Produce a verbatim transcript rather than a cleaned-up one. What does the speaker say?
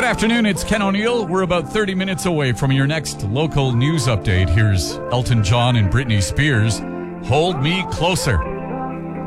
Good afternoon, it's Ken O'Neill. We're about thirty minutes away from your next local news update. Here's Elton John and Britney Spears. Hold Me Closer.